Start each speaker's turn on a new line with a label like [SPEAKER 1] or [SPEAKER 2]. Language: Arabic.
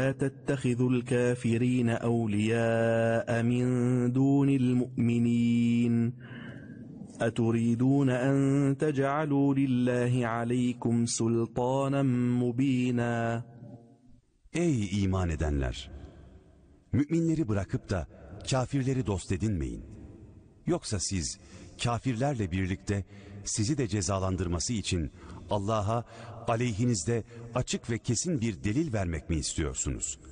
[SPEAKER 1] تتخذوا الكافرين أولياء من دون المؤمنين أتريدون أن تجعلوا لله عليكم سلطانا مبينا.
[SPEAKER 2] Ey iman edenler! Müminleri bırakıp da kafirleri dost edinmeyin. Yoksa siz kafirlerle birlikte sizi de cezalandırması için Allah'a aleyhinizde açık ve kesin bir delil vermek mi istiyorsunuz?